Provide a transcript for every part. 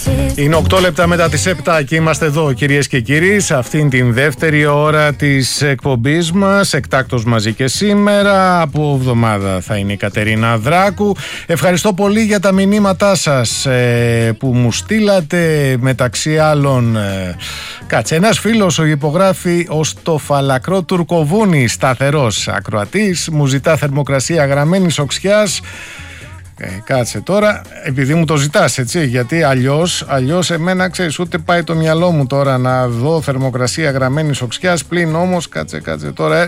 Είναι 8 λεπτά μετά τις 7 και είμαστε εδώ, κυρίες και κύριοι, σε αυτήν την δεύτερη ώρα της εκπομπής μας. Εκτάκτος μαζί και σήμερα. Από εβδομάδα θα είναι η Κατερίνα Δράκου. Ευχαριστώ πολύ για τα μηνύματά σας που μου στείλατε. Μεταξύ άλλων, κάτσε, ένας φίλος υπογράφει ως το φαλακρό τουρκοβούνι, σταθερός ακροατής, μου ζητά θερμοκρασία γραμμένης οξιάς. Κάτσε τώρα, επειδή μου το ζητάς, έτσι, γιατί αλλιώς εμένα, ξέρεις, ούτε πάει το μυαλό μου τώρα να δω θερμοκρασία γραμμένης οξιάς, πλην όμως, κάτσε τώρα,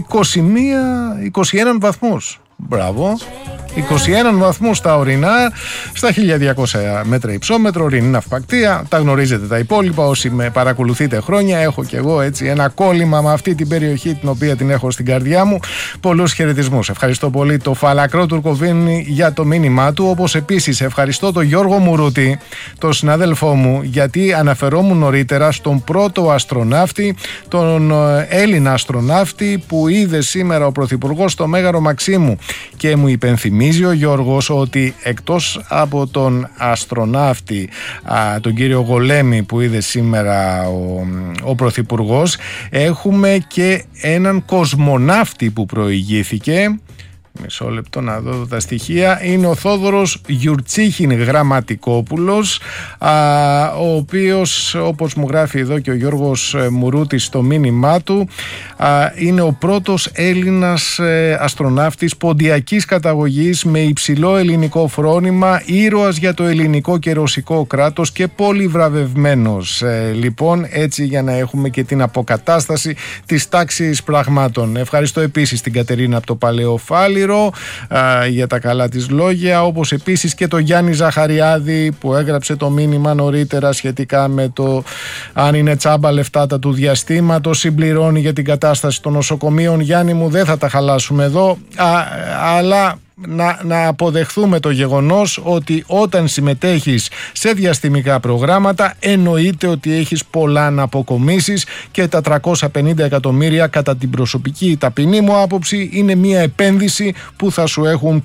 21 βαθμούς. Μπράβο. 21 βαθμούς στα ορεινά, στα 1200 μέτρα υψόμετρο, ορεινή ναυπακτία. Τα γνωρίζετε τα υπόλοιπα όσοι με παρακολουθείτε χρόνια. Έχω κι εγώ έτσι ένα κόλλημα με αυτή την περιοχή, την οποία την έχω στην καρδιά μου. Πολλούς χαιρετισμούς. Ευχαριστώ πολύ το φαλακρό τουρκοβούνι για το μήνυμά του. Όπως επίσης ευχαριστώ τον Γιώργο Μουρούτη, τον συνάδελφό μου, γιατί αναφερόμουν νωρίτερα στον πρώτο αστροναύτη, τον Έλληνα αστροναύτη που είδε σήμερα ο Πρωθυπουργός στο Μέγαρο Μαξίμου. Και μου υπενθυμίζει ο Γιώργος ότι εκτός από τον αστροναύτη, τον κύριο Γολέμη που είδε σήμερα ο Πρωθυπουργός, έχουμε και έναν κοσμοναύτη που προηγήθηκε. Μισό λεπτό να δω τα στοιχεία. Είναι ο Θόδωρος Γιουρτσίχιν Γραμματικόπουλος, ο οποίος, όπως μου γράφει εδώ και ο Γιώργος Μουρούτης στο μήνυμά του, είναι ο πρώτος Έλληνας αστροναύτης ποντιακής καταγωγής με υψηλό ελληνικό φρόνημα, ήρωας για το ελληνικό και ρωσικό κράτος και πολυβραβευμένος. Λοιπόν, έτσι για να έχουμε και την αποκατάσταση της τάξης πραγμάτων. Ευχαριστώ επίσης την Κατερίνα από το Παλαιοφάλιρο για τα καλά της λόγια, όπως επίσης και τον Γιάννη Ζαχαριάδη που έγραψε το μήνυμα νωρίτερα σχετικά με το αν είναι τσάμπα λεφτά τα του διαστήματος. Συμπληρώνει για την κατάσταση των νοσοκομείων. Γιάννη μου, δεν θα τα χαλάσουμε εδώ, αλλά να αποδεχθούμε το γεγονός ότι όταν συμμετέχεις σε διαστημικά προγράμματα εννοείται ότι έχεις πολλά να αποκομίσεις, και τα 350 εκατομμύρια κατά την προσωπική ταπεινή μου άποψη είναι μια επένδυση που θα σου έχουν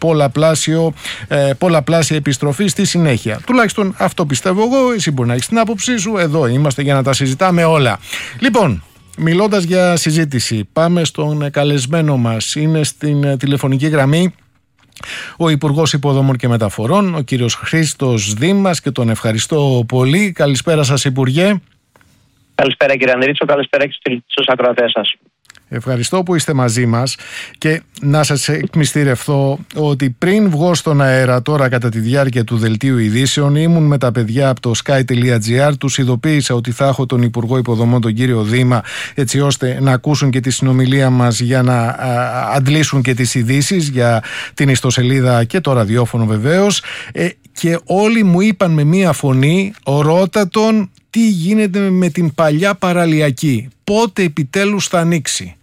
πολλαπλάσια επιστροφή στη συνέχεια. Τουλάχιστον αυτό πιστεύω εγώ. Εσύ μπορεί να έχεις την άποψή σου. Εδώ είμαστε για να τα συζητάμε όλα. Λοιπόν, μιλώντας για συζήτηση, πάμε στον καλεσμένο μας. Είναι στην τηλεφωνική γραμμή ο Υπουργός Υποδομών και Μεταφορών, ο κύριος Χρήστος Δήμας, και τον ευχαριστώ πολύ. Καλησπέρα σας, Υπουργέ. Καλησπέρα, κύριε Ανδρίτσο, καλησπέρα και στους ακροατές σας. Ευχαριστώ που είστε μαζί μας, και να σας εκμυστηρευθώ ότι πριν βγω στον αέρα τώρα κατά τη διάρκεια του δελτίου ειδήσεων, ήμουν με τα παιδιά από το sky.gr, τους ειδοποίησα ότι θα έχω τον Υπουργό Υποδομών, τον κύριο Δήμα, έτσι ώστε να ακούσουν και τη συνομιλία μας για να αντλήσουν και τις ειδήσεις για την ιστοσελίδα και το ραδιόφωνο βεβαίως, και όλοι μου είπαν με μία φωνή, ρώτα τον τι γίνεται με την παλιά παραλιακή, πότε επιτέλους θα ανοίξει.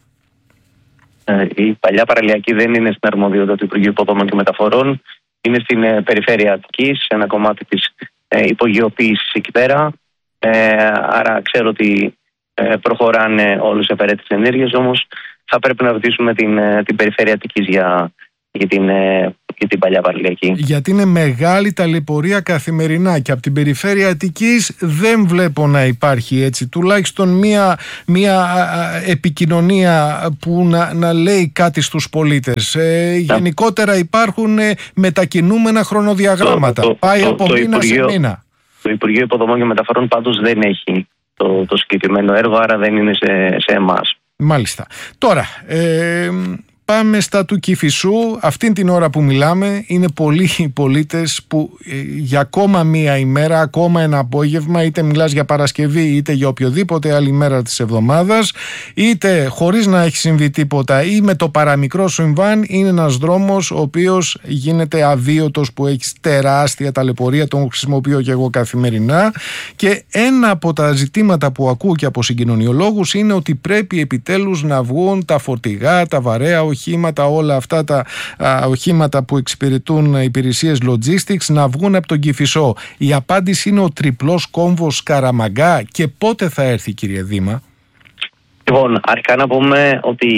Η παλιά παραλιακή δεν είναι στην αρμοδιότητα του Υπουργείου Υποδομών και Μεταφορών, είναι στην περιφέρεια Αττικής, σε ένα κομμάτι της υπογειοποίησης εκεί πέρα. Άρα ξέρω ότι προχωράνε όλες οι απαραίτητες ενέργειες, όμως θα πρέπει να ρωτήσουμε την περιφέρεια Αττικής για την παλιά παραλιακή. Γιατί είναι μεγάλη ταλαιπωρία καθημερινά, και από την περιφέρεια Αττικής δεν βλέπω να υπάρχει έτσι τουλάχιστον μία επικοινωνία που να λέει κάτι στους πολίτες. Γενικότερα υπάρχουν μετακινούμενα χρονοδιαγράμματα. Πάει από μήνα σε μήνα. Το Υπουργείο Υποδομών και Μεταφορών πάντως δεν έχει το συγκεκριμένο έργο, άρα δεν είναι σε εμάς. Μάλιστα. Τώρα, πάμε στα του Κηφισού. Αυτήν την ώρα που μιλάμε είναι πολλοί οι πολίτες που για ακόμα μία ημέρα, ακόμα ένα απόγευμα, είτε μιλάς για Παρασκευή είτε για οποιοδήποτε άλλη μέρα της εβδομάδας, είτε χωρίς να έχει συμβεί τίποτα ή με το παραμικρό συμβάν, είναι ένας δρόμος ο οποίος γίνεται αβίωτος, που έχει τεράστια ταλαιπωρία. Τον χρησιμοποιώ και εγώ καθημερινά, και ένα από τα ζητήματα που ακούω και από συγκοινωνιολόγους είναι ότι πρέπει επιτέλους να βγουν τα φορτηγά, τα βαρέα οχήματα, όλα αυτά τα οχήματα που εξυπηρετούν υπηρεσίες logistics να βγουν από τον Κηφισό. Η απάντηση είναι ο τριπλός κόμβος Καραμαγκά. Και πότε θα έρθει, κύριε Δήμα? Λοιπόν, αρχικά να πούμε ότι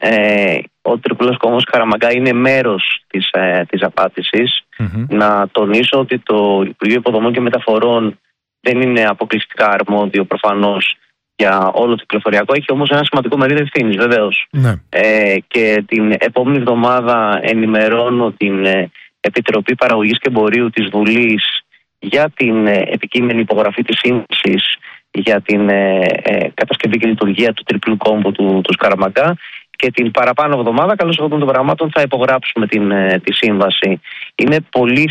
ο τριπλός κόμβος Καραμαγκά είναι μέρος της απάντησης. Να τονίσω ότι το Υπουργείο Υποδομών και Μεταφορών δεν είναι αποκλειστικά αρμόδιο προφανώς για όλο το κυκλοφοριακό, έχει όμως ένα σημαντικό μερίδιο ευθύνης, βεβαίως. Ναι. Και την επόμενη εβδομάδα ενημερώνω την Επιτροπή Παραγωγής και Εμπορίου της Βουλής για την επικείμενη υπογραφή της σύμβασης για την κατασκευή και λειτουργία του τριπλού κόμβου του Σκαραμαγκά, και την παραπάνω εβδομάδα, καλώς αυτών των πραγμάτων, θα υπογράψουμε τη σύμβαση. Είναι πολύ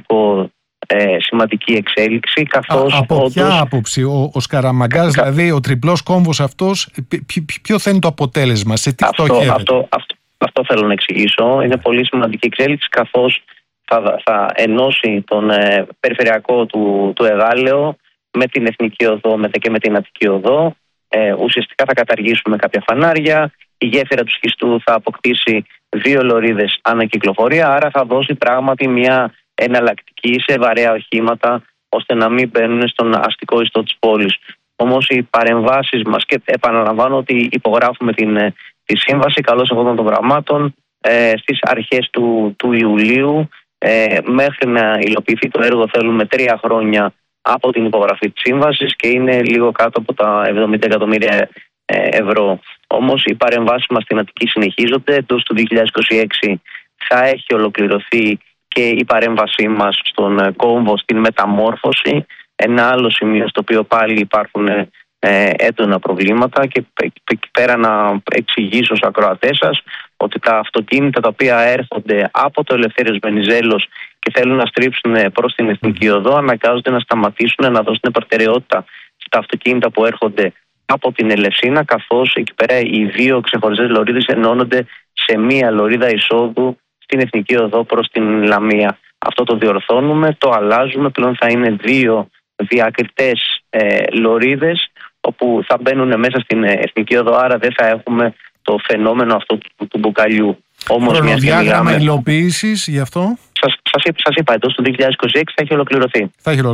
σημαντική εξέλιξη, καθώς από ποια άποψη ο Σκαραμαγκάς, δηλαδή ο τριπλός κόμβος αυτός, ποιο θα είναι το αποτέλεσμα, σε τι στοχεύεται? Αυτό θέλω να εξηγήσω. Είναι πολύ σημαντική εξέλιξη, καθώς θα ενώσει τον περιφερειακό του Εγάλεο με την Εθνική Οδό και με την Αττική Οδό. Ουσιαστικά θα καταργήσουμε κάποια φανάρια. Η γέφυρα του Σχιστού θα αποκτήσει 2 λωρίδες ανακυκλοφορία, άρα θα δώσει πράγματι μια εναλλακτική σε βαρέα οχήματα, ώστε να μην μπαίνουν στον αστικό ιστό της πόλης. Όμως οι παρεμβάσεις μας, και επαναλαμβάνω ότι υπογράφουμε τη σύμβαση καλώς αυτών των πραγμάτων στις αρχές του Ιουλίου. Μέχρι να υλοποιηθεί το έργο θέλουμε 3 χρόνια από την υπογραφή της σύμβασης και είναι λίγο κάτω από τα 70 εκατομμύρια ευρώ. Όμως οι παρεμβάσεις μας στην Αττική συνεχίζονται. Εντός του 2026 θα έχει ολοκληρωθεί και η παρέμβασή μας στον κόμβο, στην μεταμόρφωση. Ένα άλλο σημείο στο οποίο πάλι υπάρχουν έντονα προβλήματα, και εκεί πέρα να εξηγήσω στους ακροατές σας ότι τα αυτοκίνητα τα οποία έρχονται από το Ελευθέριος Βενιζέλος και θέλουν να στρίψουν προς την Εθνική Οδό αναγκάζονται να σταματήσουν, να δώσουν προτεραιότητα στα αυτοκίνητα που έρχονται από την Ελευσίνα, καθώς εκεί πέρα οι 2 ξεχωριστές λωρίδες ενώνονται σε μία λωρίδα εισόδου στην Εθνική Οδό προς την Λαμία. Αυτό το διορθώνουμε, το αλλάζουμε. Πλέον θα είναι 2 διακριτές λωρίδες όπου θα μπαίνουν μέσα στην Εθνική Οδό, άρα δεν θα έχουμε το φαινόμενο αυτό του μπουκαλιού. Χρονοδιάγραμμα υλοποίησης γι' αυτό? Σας είπα, εντός του 2026 θα έχει ολοκληρωθεί.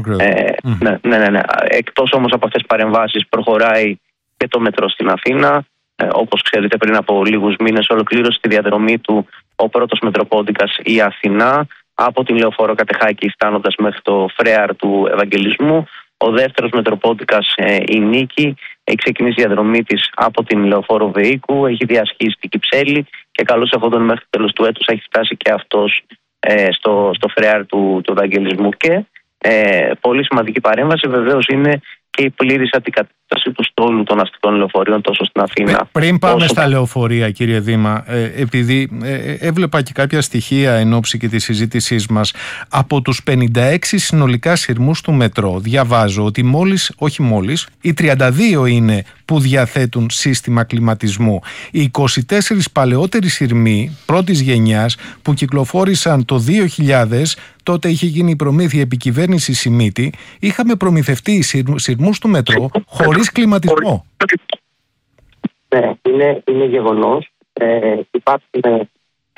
Ναι. Εκτός όμως από αυτές τις παρεμβάσεις προχωράει και το μετρό στην Αθήνα. Όπως ξέρετε, πριν από λίγους μήνες ολοκλήρωσε τη διαδρομή του ο πρώτος μετροπόντικας η Αθηνά, από την Λεωφόρο Κατεχάκη φτάνοντας μέχρι το Φρέαρ του Ευαγγελισμού. Ο δεύτερος μετροπόντικας η Νίκη έχει ξεκινήσει η διαδρομή της από την Λεωφόρο Βεΐκου, έχει διασχίσει την Κυψέλη και καλώς έχοντας μέχρι το τέλος του έτους έχει φτάσει και αυτός στο Φρέαρ του Ευαγγελισμού. Και πολύ σημαντική παρέμβαση βεβαίως είναι και η πλήρης αντικατάσταση του στόλου των αστικών λεωφορείων τόσο στην Αθήνα. Πριν πάμε στα λεωφορεία, κύριε Δήμα, επειδή έβλεπα και κάποια στοιχεία εν ώψη και της συζήτησής μας, από τους 56 συνολικά σειρμούς του μετρό διαβάζω ότι οι 32 είναι που διαθέτουν σύστημα κλιματισμού. Οι 24 παλαιότεροι σειρμοί πρώτης γενιάς που κυκλοφόρησαν το 2000, τότε είχε γίνει η προμήθεια επικυβέρνηση Σιμίτη, είχαμε προμηθευτεί σειρμούς του μετρό χωρίς κλιματισμό. Ναι, είναι γεγονός. Υπάρχουν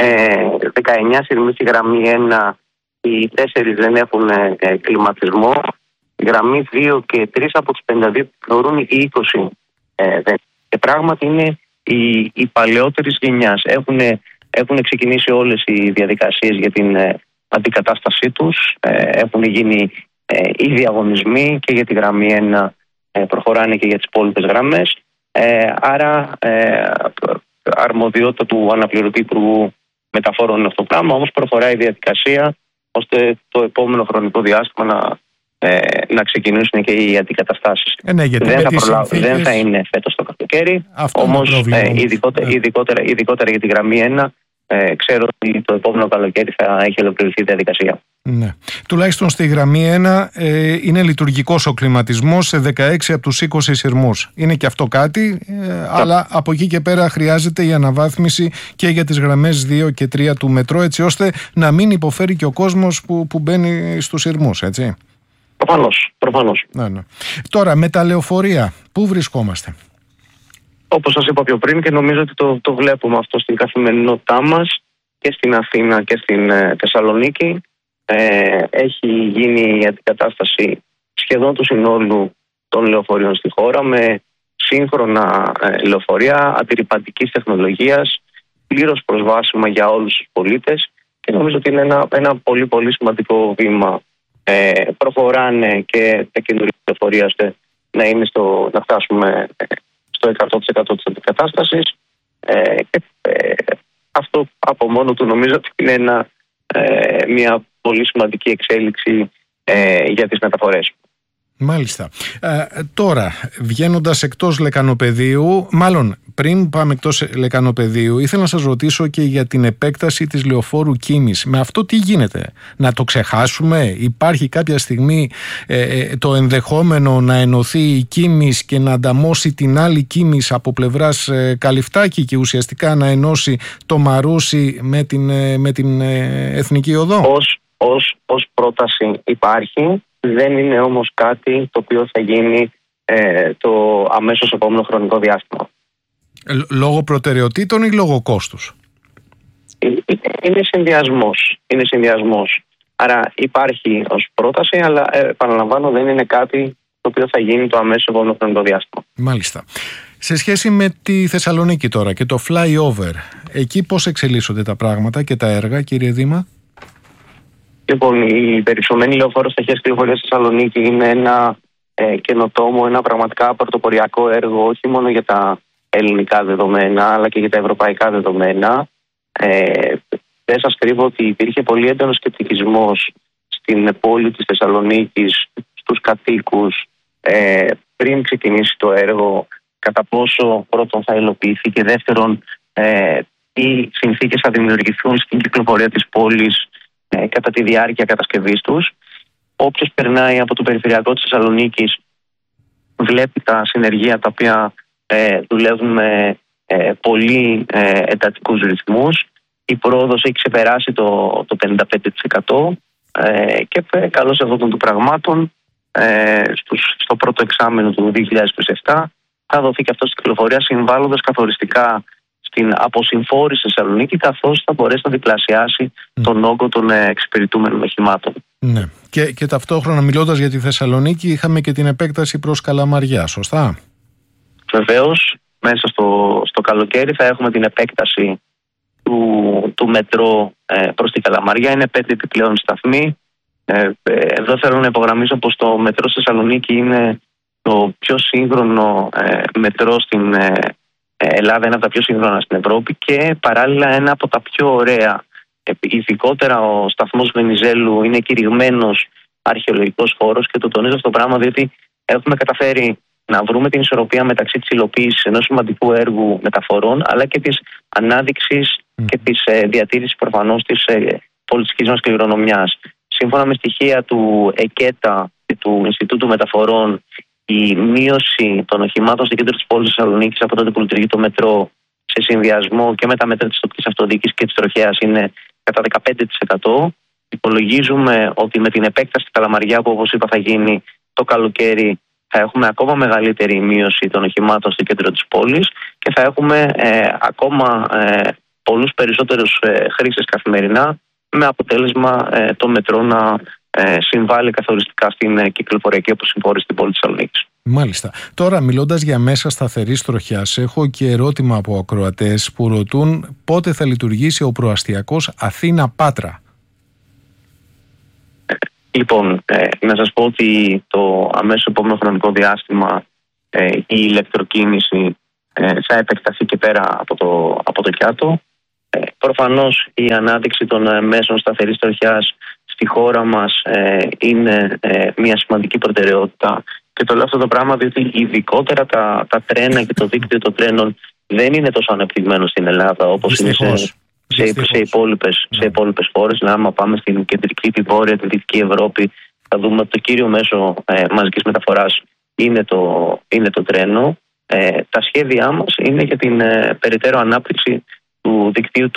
19 σειρμοί στη γραμμή 1, οι 4 δεν έχουν κλιματισμό. Η γραμμή 2 και 3 από τους 52 θεωρούν οι 20. Και πράγματι είναι οι παλαιότερης γενιάς. Έχουν ξεκινήσει όλες οι διαδικασίες για την αντικατάστασή τους. Έχουν γίνει οι διαγωνισμοί και για τη γραμμή 1, προχωράνε και για τις υπόλοιπες γραμμές. Άρα αρμοδιότητα του αναπληρωτή Υπουργού Μεταφορών είναι αυτό το πράγμα, όμως προχωράει η διαδικασία ώστε το επόμενο χρονικό διάστημα να ξεκινήσουν και οι αντικαταστάσεις. Ναι, δεν θα είναι φέτος το καλοκαίρι, όμως ειδικότερα για τη γραμμή 1 ξέρω ότι το επόμενο καλοκαίρι θα έχει ολοκληρωθεί η διαδικασία. Ναι. Τουλάχιστον στη γραμμή 1 είναι λειτουργικός ο κλιματισμός σε 16 από τους 20 σειρμούς. Είναι και αυτό κάτι, αλλά από εκεί και πέρα χρειάζεται η αναβάθμιση και για τις γραμμές 2 και 3 του μετρό, έτσι ώστε να μην υποφέρει και ο κόσμος που μπαίνει στους σειρμούς, έτσι. Προφανώς. Ναι. Τώρα, με τα λεωφορεία, πού βρισκόμαστε? Όπως σας είπα πιο πριν και νομίζω ότι το βλέπουμε αυτό στην καθημερινότητά μας και στην Αθήνα και στην Θεσσαλονίκη. Έχει γίνει η αντικατάσταση σχεδόν του συνόλου των λεωφορείων στη χώρα με σύγχρονα λεωφορεία αντιρρυπαντικής τεχνολογίας, πλήρως προσβάσιμα για όλους τους πολίτες, και νομίζω ότι είναι ένα πολύ πολύ σημαντικό βήμα προχωράνε και τα καινούργια πληροφορία ώστε να φτάσουμε στο 100% της αντικατάστασης. Αυτό από μόνο του νομίζω ότι είναι μια πολύ σημαντική εξέλιξη για τις μεταφορές. Μάλιστα. Τώρα, βγαίνοντας εκτός λεκανοπεδίου, μάλλον πριν πάμε εκτός λεκανοπεδίου, ήθελα να σας ρωτήσω και για την επέκταση της λεωφόρου Κίμης. Με αυτό τι γίνεται? Να το ξεχάσουμε? Υπάρχει κάποια στιγμή το ενδεχόμενο να ενωθεί η Κίμης και να ανταμώσει την άλλη Κίμης από πλευράς Καλυφτάκη και ουσιαστικά να ενώσει το Μαρούσι με την Εθνική Οδό? Ως πρόταση υπάρχει. Δεν είναι όμως κάτι το οποίο θα γίνει το αμέσως επόμενο χρονικό διάστημα. Λόγω προτεραιοτήτων ή λόγω κόστους? Είναι συνδυασμός. Άρα υπάρχει ως πρόταση, αλλά επαναλαμβάνω δεν είναι κάτι το οποίο θα γίνει το αμέσως επόμενο χρονικό διάστημα. Μάλιστα. Σε σχέση με τη Θεσσαλονίκη τώρα και το flyover, εκεί πώς εξελίσσονται τα πράγματα και τα έργα, κύριε Δήμα? Λοιπόν, η περισσομένη λεωφόρος ταχείας κυκλοφορίας στη Θεσσαλονίκη είναι ένα καινοτόμο, ένα πραγματικά πρωτοποριακό έργο, όχι μόνο για τα ελληνικά δεδομένα, αλλά και για τα ευρωπαϊκά δεδομένα. Δεν σας κρύβω ότι υπήρχε πολύ έντονος σκεπτικισμός στην πόλη της Θεσσαλονίκης, στους κατοίκους, πριν ξεκινήσει το έργο, κατά πόσο πρώτον θα υλοποιηθεί και δεύτερον τι συνθήκες θα δημιουργηθούν στην κυκλοφορία της πόλης κατά τη διάρκεια κατασκευής τους. Όποιος περνάει από το περιφερειακό της Θεσσαλονίκης βλέπει τα συνεργεία τα οποία δουλεύουν με πολύ εντατικούς ρυθμούς. Η πρόοδος έχει ξεπεράσει το 55% και καλώς ευόντων των πραγμάτων στο πρώτο εξάμηνο του 2027 θα δοθεί και αυτό στην κυκλοφορία, συμβάλλοντας καθοριστικά στην αποσυμφόρηση στη Θεσσαλονίκη, καθώς θα μπορέσει να διπλασιάσει τον όγκο των εξυπηρετούμενων οχημάτων. Ναι. Και ταυτόχρονα, μιλώντας για τη Θεσσαλονίκη, είχαμε και την επέκταση προς Καλαμαριά, σωστά? Βεβαίως, μέσα στο καλοκαίρι θα έχουμε την επέκταση του μετρό προς την Καλαμαριά. Είναι 5 επιπλέον σταθμοί. Εδώ θέλω να υπογραμμίσω πως το μετρό στη Θεσσαλονίκη είναι το πιο σύγχρονο μετρό στην Ελλάδα, ένα από τα πιο σύγχρονα στην Ευρώπη και παράλληλα ένα από τα πιο ωραία. Ειδικότερα ο σταθμός Βενιζέλου είναι κηρυγμένος αρχαιολογικός χώρος και το τονίζω αυτό το πράγμα διότι έχουμε καταφέρει να βρούμε την ισορροπία μεταξύ της υλοποίησης ενός σημαντικού έργου μεταφορών αλλά και της ανάδειξης και της διατήρησης προφανώς της πολιτιστικής μας κληρονομιάς. Σύμφωνα με στοιχεία του ΕΚΕΤΑ και του Ινστιτούτου Μεταφορών, η μείωση των οχημάτων στο κέντρο της πόλης της Θεσσαλονίκης από τότε που λειτουργεί το μετρό σε συνδυασμό και με τα μέτρα της τοπικής αυτοδιοίκησης και της τροχέας είναι κατά 15%. Υπολογίζουμε ότι με την επέκταση στη Καλαμαριά που όπως είπα θα γίνει το καλοκαίρι θα έχουμε ακόμα μεγαλύτερη μείωση των οχημάτων στο κέντρο της πόλης και θα έχουμε ακόμα πολλούς περισσότερους χρήστες καθημερινά με αποτέλεσμα το μετρό να συμβάλλει καθοριστικά στην κυκλοφοριακή αποσυμφόρηση στην πόλη της Θεσσαλονίκης. Μάλιστα. Τώρα, μιλώντας για μέσα σταθερής τροχιάς, έχω και ερώτημα από ακροατές που ρωτούν πότε θα λειτουργήσει ο προαστιακός Αθήνα-Πάτρα. Λοιπόν, να σας πω ότι το αμέσως επόμενο χρονικό διάστημα η ηλεκτροκίνηση θα επεκταθεί και πέρα από το Κιάτο. Προφανώς η ανάδειξη των μέσων σταθερής τροχιάς στη χώρα μας είναι μια σημαντική προτεραιότητα και το λέω αυτό το πράγμα διότι ειδικότερα τα τρένα και το δίκτυο των τρένων δεν είναι τόσο ανεπτυγμένο στην Ελλάδα όπως είναι σε υπόλοιπες χώρες. Άμα πάμε στην κεντρική, τη βόρεια, τη δυτική Ευρώπη θα δούμε ότι το κύριο μέσο μαζικής μεταφοράς είναι το τρένο. Τα σχέδιά μας είναι για την περαιτέρω ανάπτυξη του δικτύου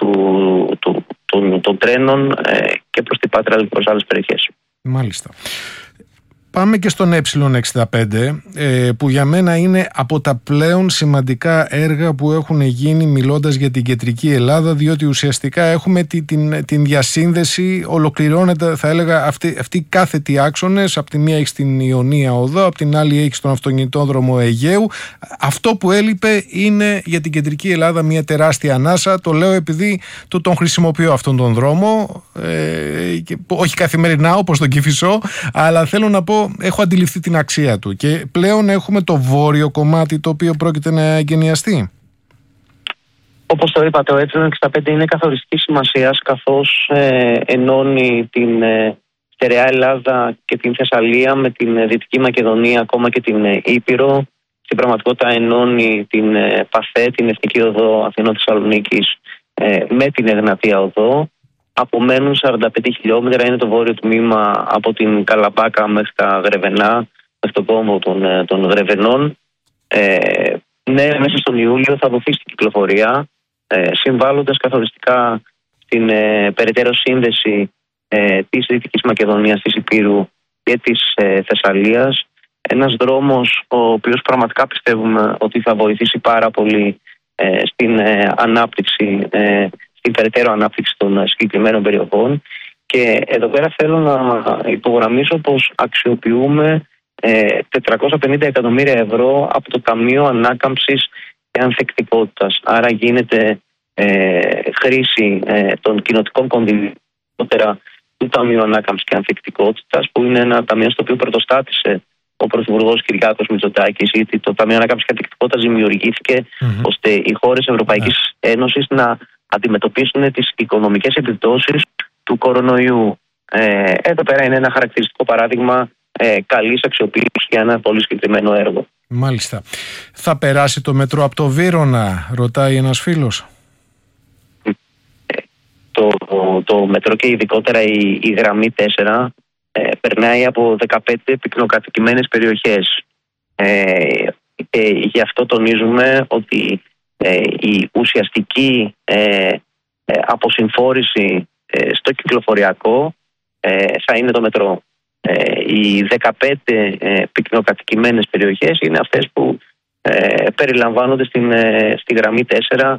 των τρένων και προς την Πάτρα αλλά και προς άλλες περιοχές. Μάλιστα. Πάμε και στον Ε65, που για μένα είναι από τα πλέον σημαντικά έργα που έχουν γίνει μιλώντας για την κεντρική Ελλάδα, διότι ουσιαστικά έχουμε την διασύνδεση, ολοκληρώνεται, θα έλεγα, αυτή κάθετη άξονες. Από τη μία έχει την Ιωνία Οδό, από την άλλη έχει τον αυτοκινητόδρομο Αιγαίου. Αυτό που έλειπε είναι για την κεντρική Ελλάδα μια τεράστια ανάσα. Το λέω επειδή τον χρησιμοποιώ αυτόν τον δρόμο, όχι καθημερινά όπως τον Κηφισό, αλλά θέλω να πω, έχω αντιληφθεί την αξία του και πλέον έχουμε το βόρειο κομμάτι το οποίο πρόκειται να εγκαινιαστεί. Όπως το είπατε, ο E65 είναι καθοριστική σημασίας, καθώς ενώνει την στερεά Ελλάδα και την Θεσσαλία με την Δυτική Μακεδονία, ακόμα και την Ήπειρο. Στην πραγματικότητα ενώνει την ΠΑΘΕ, την Εθνική Οδό Αθηνών-Θεσσαλονίκης, με την Εγνατία Οδό. Απομένουν 45 χιλιόμετρα, είναι το βόρειο τμήμα από την Καλαμπάκα μέχρι τα Γρεβενά, μέχρι τον κόμβο των Γρεβενών. Ναι, μέσα στον Ιούλιο θα δοθεί στην κυκλοφορία, συμβάλλοντας καθοριστικά στην περαιτέρω σύνδεση της Δυτικής Μακεδονίας, της Ηπείρου και της Θεσσαλίας. Ένας δρόμος ο οποίος πραγματικά πιστεύουμε ότι θα βοηθήσει πάρα πολύ στην ανάπτυξη, στην περαιτέρω ανάπτυξη των συγκεκριμένων περιοχών. Και εδώ πέρα θέλω να υπογραμμίσω πως αξιοποιούμε 450 εκατομμύρια ευρώ από το Ταμείο Ανάκαμψης και Ανθεκτικότητας. Άρα γίνεται χρήση των κοινοτικών κονδυλίων του Ταμείου Ανάκαμψης και Ανθεκτικότητας, που είναι ένα ταμείο στο οποίο πρωτοστάτησε ο Πρωθυπουργός Κυριάκος Μητσοτάκης, γιατί το Ταμείο Ανάκαμψης και Ανθεκτικότητας δημιουργήθηκε ώστε οι χώρες Ευρωπαϊκής Ένωσης να αντιμετωπίσουν τις οικονομικές επιπτώσεις του κορονοϊού. Εδώ πέρα είναι ένα χαρακτηριστικό παράδειγμα καλής αξιοποίησης για ένα πολύ συγκεκριμένο έργο. Μάλιστα. Θα περάσει το μετρό από το Βύρωνα, ρωτάει ένας φίλος. Το μετρό και ειδικότερα η γραμμή 4 περνάει από 15 πυκνοκατοικημένες περιοχές. Γι' αυτό τονίζουμε ότι η ουσιαστική αποσυμφόρηση στο κυκλοφοριακό θα είναι το μετρό. Οι 15 πυκνοκατοικημένες περιοχές είναι αυτές που περιλαμβάνονται στη γραμμή 4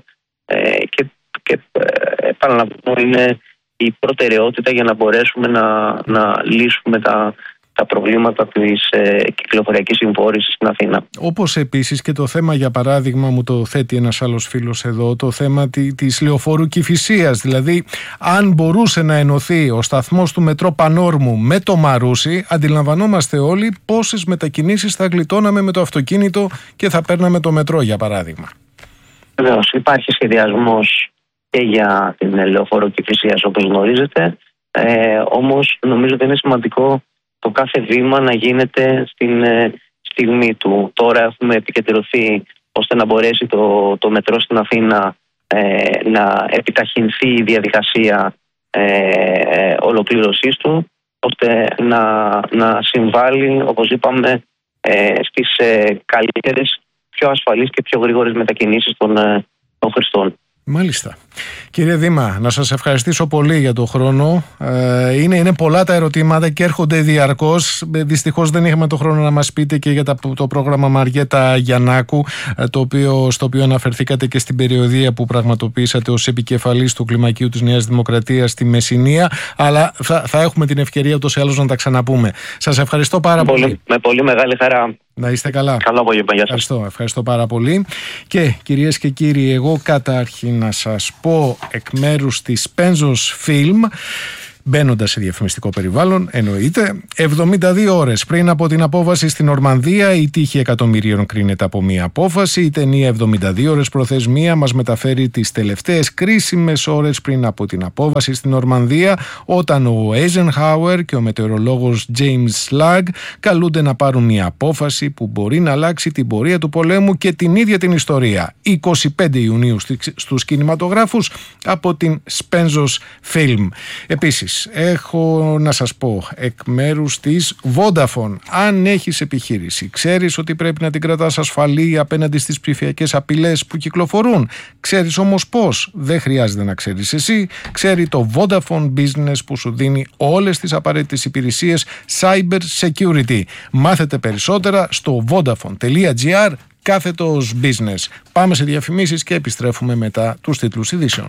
και επαναλαμβάνω, είναι η προτεραιότητα για να μπορέσουμε να λύσουμε τα προβλήματα της κυκλοφοριακής συμφόρησης στην Αθήνα. Όπως επίσης και το θέμα, για παράδειγμα, μου το θέτει ένας άλλος φίλος εδώ, το θέμα της λεωφόρου Κηφισίας. Δηλαδή, αν μπορούσε να ενωθεί ο σταθμός του μετρό Πανόρμου με το Μαρούσι, αντιλαμβανόμαστε όλοι πόσες μετακινήσεις θα γλιτώναμε με το αυτοκίνητο και θα παίρναμε το μετρό, για παράδειγμα. Βεβαίως, υπάρχει σχεδιασμός και για την λεωφόρο Κηφισίας, όπως γνωρίζετε. Όμως νομίζω ότι είναι σημαντικό το κάθε βήμα να γίνεται στην στιγμή του. Τώρα έχουμε επικεντρωθεί ώστε να μπορέσει το μετρό στην Αθήνα να επιταχυνθεί η διαδικασία ολοκλήρωσής του, ώστε να συμβάλλει, όπως είπαμε, στις καλύτερες, πιο ασφαλείς και πιο γρήγορες μετακινήσεις των χρηστών. Μάλιστα. Κύριε Δήμα, να σας ευχαριστήσω πολύ για τον χρόνο. Είναι πολλά τα ερωτήματα και έρχονται διαρκώς. Δυστυχώς δεν είχαμε το χρόνο να μας πείτε και για το πρόγραμμα Μαριέτα Γιαννάκου, στο οποίο αναφερθήκατε και στην περιοδεία που πραγματοποιήσατε ως επικεφαλής του Κλιμακίου της Νέας Δημοκρατίας στη Μεσσηνία. Αλλά θα έχουμε την ευκαιρία ούτως ή άλλως να τα ξαναπούμε. Σας ευχαριστώ πάρα πολύ. Με πολύ μεγάλη χαρά. Να είστε καλά. Καλό απόγευμα. Γεια σας. Ευχαριστώ πάρα πολύ. Και κυρίες και κύριοι, εγώ καταρχήν να σας πω εκ μέρους της Penzos Film, μπαίνοντας σε διαφημιστικό περιβάλλον, εννοείται, 72 ώρες πριν από την απόβαση στην Νορμανδία, η τύχη εκατομμυρίων κρίνεται από μία απόφαση. Η ταινία 72 ώρες προθεσμία μας μεταφέρει τις τελευταίες κρίσιμες ώρες πριν από την απόβαση στην Νορμανδία, όταν ο Eisenhower και ο μετεωρολόγος James Slagg καλούνται να πάρουν μία απόφαση που μπορεί να αλλάξει την πορεία του πολέμου και την ίδια την ιστορία. 25 Ιουνίου στους κινηματογράφους από την Penzos Film. Επίσης, Επίσης, έχω να σας πω εκ μέρους της Vodafone, αν έχεις επιχείρηση, ξέρεις ότι πρέπει να την κρατάς ασφαλή απέναντι στις ψηφιακές απειλές που κυκλοφορούν. Ξέρεις όμως πώς? Δεν χρειάζεται να ξέρεις εσύ. Ξέρει το Vodafone Business που σου δίνει όλες τις απαραίτητες υπηρεσίες cyber security. Μάθετε περισσότερα στο vodafone.gr /business. Πάμε σε διαφημίσεις και επιστρέφουμε μετά τους τίτλους ειδήσεων.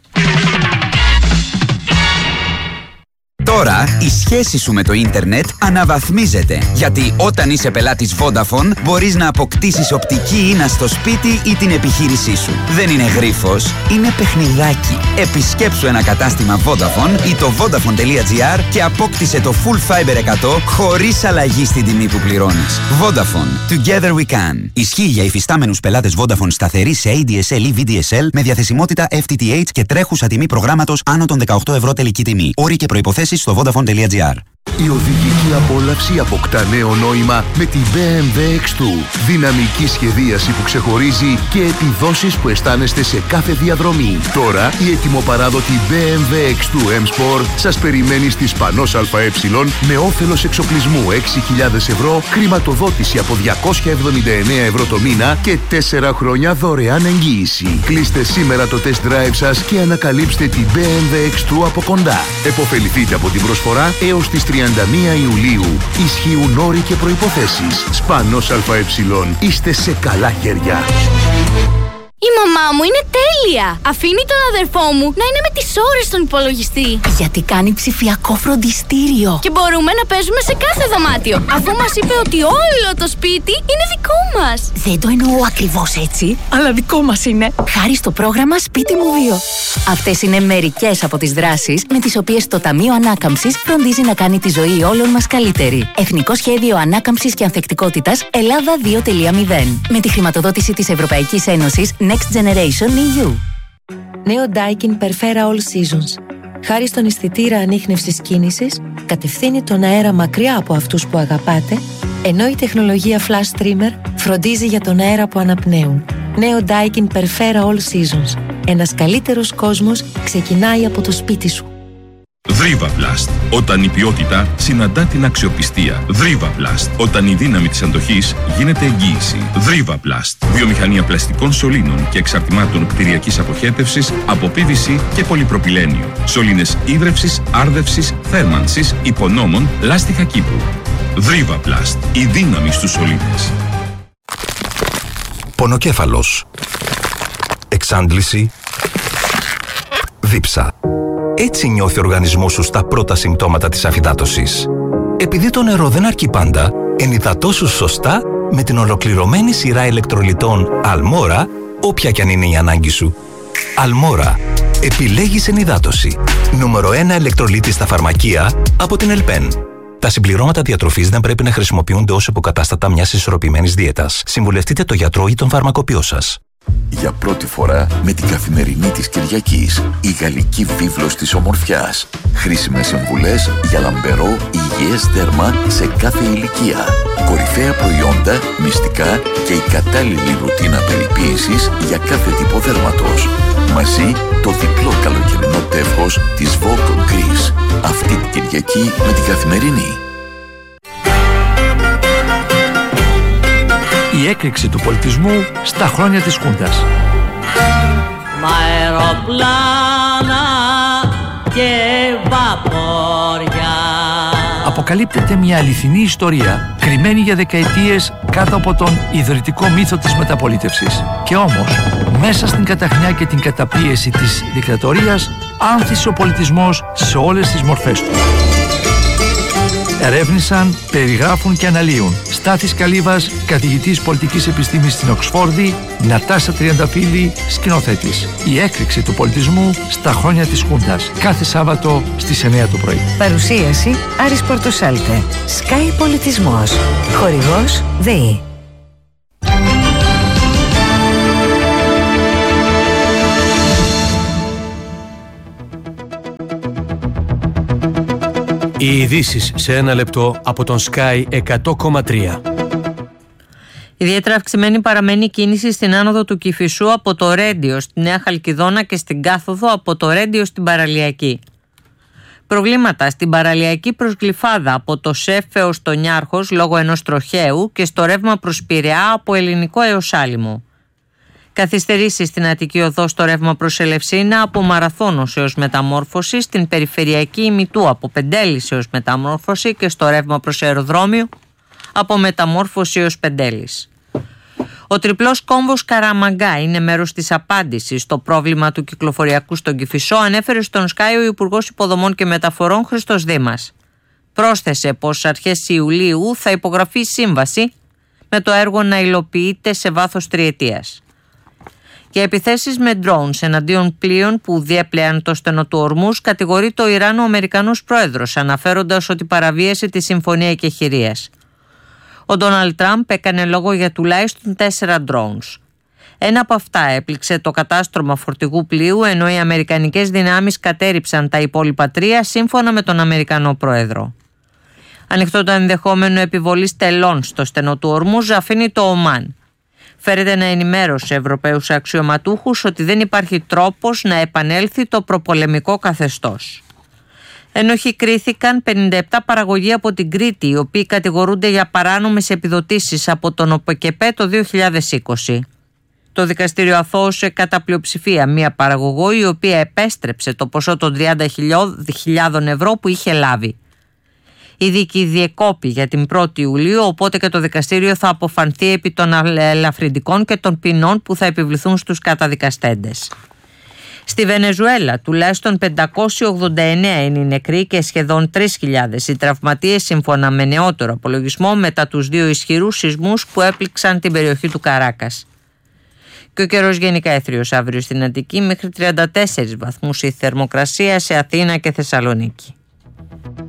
Τώρα η σχέση σου με το ίντερνετ αναβαθμίζεται. Γιατί όταν είσαι πελάτης Vodafone μπορείς να αποκτήσεις οπτική ίνα στο σπίτι ή την επιχείρησή σου. Δεν είναι γρίφος, είναι παιχνιδάκι. Επισκέψου ένα κατάστημα Vodafone ή το vodafone.gr και απόκτησε το Full Fiber 100 χωρίς αλλαγή στην τιμή που πληρώνεις. Vodafone. Together we can. Ισχύει για υφιστάμενους πελάτες Vodafone σταθερή σε ADSL ή VDSL με διαθεσιμότητα FTTH και τρέχουσα τιμή προγράμματος άνω των 18 ευρώ τελική τιμή. Όροι και προϋποθέσεις στο vodafone.gr. Η οδηγική απόλαυση αποκτά νέο νόημα με τη BMW X2. Δυναμική σχεδίαση που ξεχωρίζει και επιδόσεις που αισθάνεστε σε κάθε διαδρομή. Τώρα η ετοιμοπαράδοτη BMW X2 M Sport σας περιμένει στη Σπανός ΑΕ με όφελος εξοπλισμού 6.000 ευρώ, χρηματοδότηση από 279 ευρώ το μήνα και 4 χρόνια δωρεάν εγγύηση. Κλείστε σήμερα το test drive σας και ανακαλύψτε την BMW X2 από κοντά. Εποφεληθείτε από την προσφορά έως τις 31 Ιουλίου. Ισχύουν όροι και προϋποθέσεις. Σπανός ΑΕ. Είστε σε καλά χέρια. Η μαμά μου είναι τέλεια! Αφήνει τον αδερφό μου να είναι με τις ώρες στον υπολογιστή. Γιατί κάνει ψηφιακό φροντιστήριο. Και μπορούμε να παίζουμε σε κάθε δωμάτιο. Αφού μας είπε ότι όλο το σπίτι είναι δικό μας. Δεν το εννοώ ακριβώς έτσι, αλλά δικό μας είναι. Χάρη στο πρόγραμμα Σπίτι μου 2. Αυτές είναι μερικές από τις δράσεις με τις οποίες το Ταμείο Ανάκαμψης φροντίζει να κάνει τη ζωή όλων μας καλύτερη. Εθνικό Σχέδιο Ανάκαμψης και Ανθεκτικότητας Ελλάδα 2.0. Με τη χρηματοδότηση της Ευρωπαϊκής Ένωσης Next Generation EU. Νέο Daikin Perfera All Seasons. Χάρη στον αισθητήρα ανίχνευσης κίνησης, κατευθύνει τον αέρα μακριά από αυτούς που αγαπάτε, ενώ η τεχνολογία Flash Trimmer φροντίζει για τον αέρα που αναπνέουν. Νέο Daikin Perfera All Seasons. Ένας καλύτερος κόσμος ξεκινάει από το σπίτι σου. Drivaplast. Όταν η ποιότητα συναντά την αξιοπιστία. Drivaplast. Όταν η δύναμη της αντοχής γίνεται εγγύηση. Drivaplast. Βιομηχανία πλαστικών σωλήνων και εξαρτημάτων κτηριακής αποχέτευσης από PVC και πολυπροπυλένιο. Σωλήνες ίδρευσης, άρδευσης, θέρμανσης, υπονόμων, λάστιχα κήπου. Drivaplast. Η δύναμη στους σωλήνες. Πονοκέφαλος. Εξάντληση. Δίψα. Έτσι νιώθει ο οργανισμός σου στα πρώτα συμπτώματα της αφυδάτωσης. Επειδή το νερό δεν αρκεί πάντα, ενυδατώσου σωστά με την ολοκληρωμένη σειρά ηλεκτρολιτών Αλμόρα, όποια κι αν είναι η ανάγκη σου. Αλμόρα. Επιλέγεις ενυδάτωση. Νούμερο 1 ηλεκτρολίτη στα φαρμακεία από την Ελπέν. Τα συμπληρώματα διατροφής δεν πρέπει να χρησιμοποιούνται ως υποκατάστατα μιας ισορροπημένης δίαιτας. Συμβουλευτείτε το γιατρό ή τον φαρμακοποιό σας. Για πρώτη φορά με την Καθημερινή της Κυριακής, η γαλλική βίβλος της ομορφιάς. Χρήσιμες συμβουλές για λαμπερό, υγιές δέρμα σε κάθε ηλικία. Κορυφαία προϊόντα, μυστικά και η κατάλληλη ρουτίνα περιποίησης για κάθε τύπο δέρματος. Μαζί το διπλό καλοκαιρινό τεύχος της Vogue Greece. Αυτή την Κυριακή με την Καθημερινή. Η έκρηξη του πολιτισμού στα χρόνια της Χούντας. Μ' αεροπλάνα και βαπόρια. Αποκαλύπτεται μια αληθινή ιστορία, κρυμμένη για δεκαετίες κάτω από τον ιδρυτικό μύθο της μεταπολίτευσης. Και όμως, μέσα στην καταχνιά και την καταπίεση της δικτατορίας, άνθησε ο πολιτισμός σε όλες τις μορφές του. Ερεύνησαν, περιγράφουν και αναλύουν Στάθης Καλύβας, καθηγητής πολιτικής επιστήμης στην Οξφόρδη, Νατάσα Τριανταφύλλη, σκηνοθέτης. Η έκρηξη του πολιτισμού στα χρόνια της Χούντας. Κάθε Σάββατο στις 9 το πρωί. Παρουσίαση Άρης Πορτοσάλτε. Sky Πολιτισμός. Χορηγός ΔΕΗ. Οι ειδήσεις σε ένα λεπτό από τον Sky 100,3. Ιδιαίτερα αυξημένη παραμένει η κίνηση στην άνοδο του Κηφισού από το Ρέντιο στη Νέα Χαλκιδόνα και στην κάθοδο από το Ρέντιο στην Παραλιακή. Προβλήματα στην παραλιακή προς Γλυφάδα από το ΣΕΦ έως το Νιάρχος λόγω ενός τροχαίου και στο ρεύμα προς Πειραιά από Ελληνικό έως Άλυμο. Καθυστερήσεις στην Αττική Οδό στο ρεύμα προς Ελευσίνα από Μαραθώνος έως Μεταμόρφωση, στην περιφερειακή ημιτού από Πεντέλης έως Μεταμόρφωση και στο ρεύμα προς Αεροδρόμιο από Μεταμόρφωση έως Πεντέλης. Ο τριπλός κόμβος Καραμαγκά είναι μέρος της απάντησης στο πρόβλημα του κυκλοφοριακού στον Κηφισό, ανέφερε στον Sky ο Υπουργός Υποδομών και Μεταφορών Χρήστος Δήμας. Πρόσθεσε πως αρχές Ιουλίου θα υπογραφεί σύμβαση με το έργο να υλοποιείται σε βάθος 3 ετίας. Για επιθέσεις με drones εναντίον πλοίων που διέπλεαν το στενό του Ορμούς κατηγορεί το Ιράν ο Αμερικανός πρόεδρος, αναφέροντας ότι παραβίασε τη συμφωνία εκεχηρίας. Ο Ντόναλντ Τραμπ έκανε λόγο για τουλάχιστον 4 drones. Ένα από αυτά έπληξε το κατάστρωμα φορτηγού πλοίου, ενώ οι αμερικανικές δυνάμεις κατέριψαν τα υπόλοιπα 3 σύμφωνα με τον Αμερικανό πρόεδρο. Ανοιχτό το ενδεχόμενο επιβολής τελών στο στενό του Ορμούζ αφήνει το Ομάν. Φέρεται να ενημέρωσε Ευρωπαίους αξιωματούχους ότι δεν υπάρχει τρόπος να επανέλθει το προπολεμικό καθεστώς. Ενόχοι κρίθηκαν 57 παραγωγοί από την Κρήτη, οι οποίοι κατηγορούνται για παράνομες επιδοτήσεις από τον ΟΠΕΚΕΠΕ το 2020. Το δικαστήριο αθώωσε κατά πλειοψηφία μία παραγωγό, η οποία επέστρεψε το ποσό των 30.000 ευρώ που είχε λάβει. Η δίκη διεκόπη για την 1η Ιουλίου, οπότε και το δικαστήριο θα αποφανθεί επί των ελαφρυντικών και των ποινών που θα επιβληθούν στους καταδικαστέντες. Στη Βενεζουέλα τουλάχιστον 589 είναι οι νεκροί και σχεδόν 3.000 οι τραυματίες, σύμφωνα με νεότερο απολογισμό μετά τους 2 ισχυρούς σεισμούς που έπληξαν την περιοχή του Καράκας. Και ο καιρός γενικά έθριος αύριο στην Αττική, μέχρι 34 βαθμούς η θερμοκρασία σε Αθήνα και Θεσσαλονίκη.